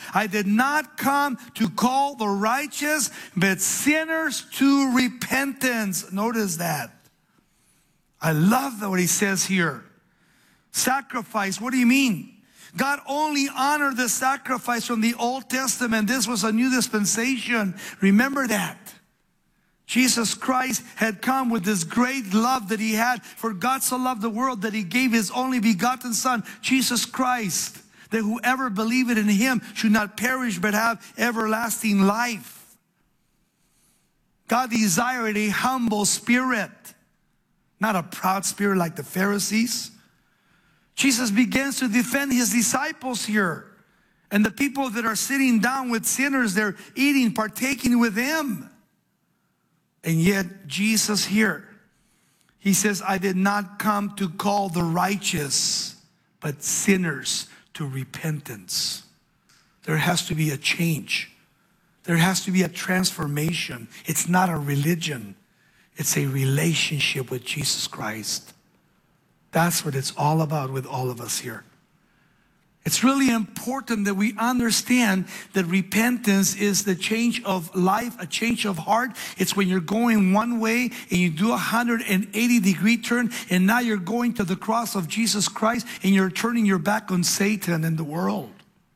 I did not come to call the righteous, but sinners to repentance. Notice that. I love what he says here. Sacrifice, what do you mean? God only honored the sacrifice from the Old Testament. This was a new dispensation. Remember that. Jesus Christ had come with this great love that he had. For God so loved the world that he gave his only begotten Son, Jesus Christ, that whoever believeth in him should not perish but have everlasting life. God desired a humble spirit, not a proud spirit like the Pharisees. Jesus begins to defend his disciples here. And the people that are sitting down with sinners, they're eating, partaking with him. And yet Jesus here, he says, I did not come to call the righteous, but sinners to repentance. There has to be a change. There has to be a transformation. It's not a religion. It's a relationship with Jesus Christ. That's what it's all about with all of us here. It's really important that we understand that repentance is the change of life, a change of heart. It's when you're going one way and you do a 180-degree turn, and now you're going to the cross of Jesus Christ and you're turning your back on Satan and the world.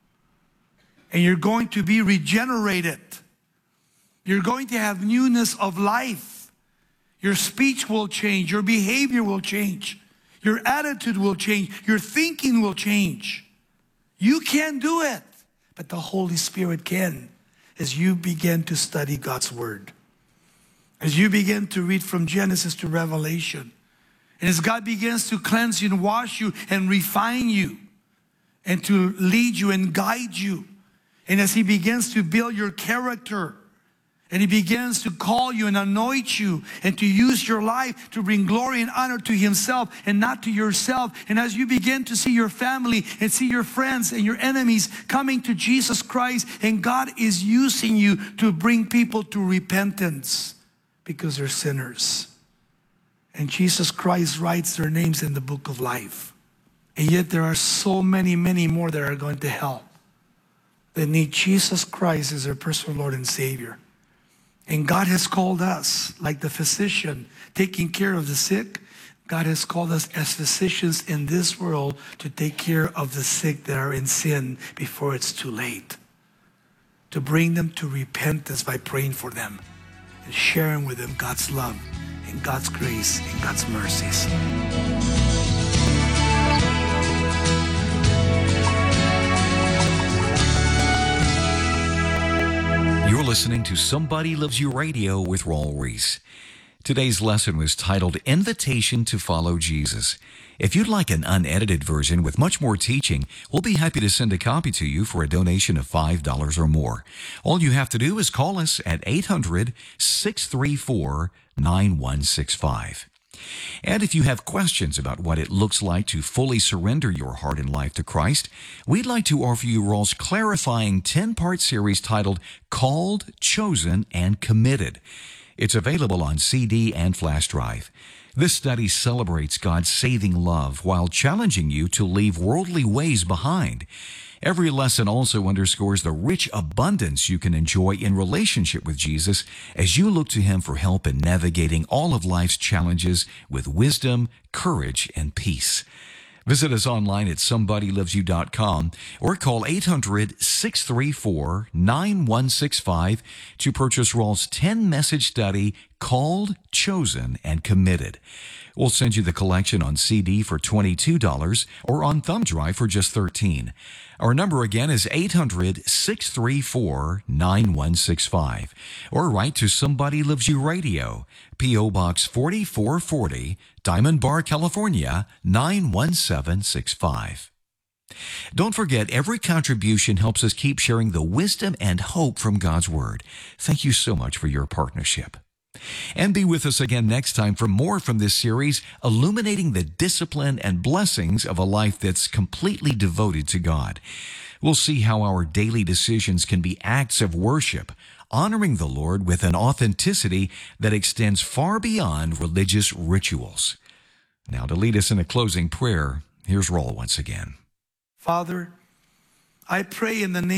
And you're going to be regenerated. You're going to have newness of life. Your speech will change. Your behavior will change. Your attitude will change. Your thinking will change. You can't do it, but the Holy Spirit can as you begin to study God's Word. As you begin to read from Genesis to Revelation. And as God begins to cleanse you and wash you and refine you and to lead you and guide you. And as he begins to build your character, and he begins to call you and anoint you and to use your life to bring glory and honor to himself and not to yourself. And as you begin to see your family and see your friends and your enemies coming to Jesus Christ, and God is using you to bring people to repentance because they're sinners. And Jesus Christ writes their names in the book of life. And yet there are so many, many more that are going to hell that need Jesus Christ as their personal Lord and Savior. And God has called us, like the physician taking care of the sick. God has called us as physicians in this world to take care of the sick that are in sin before it's too late. To bring them to repentance by praying for them and sharing with them God's love and God's grace and God's mercies. You're listening to Somebody Loves You Radio with Raul Ries. Today's lesson was titled Invitation to Follow Jesus. If you'd like an unedited version with much more teaching, we'll be happy to send a copy to you for a donation of $5 or more. All you have to do is call us at 800-634-9165. And if you have questions about what it looks like to fully surrender your heart and life to Christ, we'd like to offer you Raul's clarifying 10-part series titled Called, Chosen, and Committed. It's available on CD and flash drive. This study celebrates God's saving love while challenging you to leave worldly ways behind. Every lesson also underscores the rich abundance you can enjoy in relationship with Jesus as you look to him for help in navigating all of life's challenges with wisdom, courage, and peace. Visit us online at somebodylovesyou.com or call 800-634-9165 to purchase Raul's 10-message study, Called, Chosen, and Committed. We'll send you the collection on CD for $22 or on thumb drive for just $13. Our number again is 800-634-9165. Or write to Somebody Loves You Radio, P.O. Box 4440, Diamond Bar, California, 91765. Don't forget, every contribution helps us keep sharing the wisdom and hope from God's Word. Thank you so much for your partnership. And be with us again next time for more from this series, illuminating the discipline and blessings of a life that's completely devoted to God. We'll see how our daily decisions can be acts of worship, honoring the Lord with an authenticity that extends far beyond religious rituals. Now, to lead us in a closing prayer, here's Raul once again. Father, I pray in the name